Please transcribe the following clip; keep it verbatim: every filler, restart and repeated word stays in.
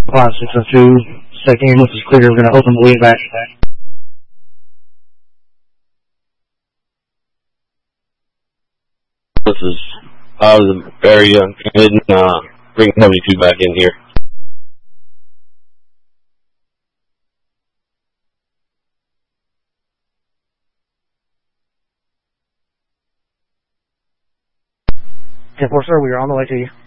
Five six oh two, second unit is clear. We're going to open the lead back. This is, I was a very young kid, and uh, bring seventy-two back in here. ten four, sir, we are on the way to you.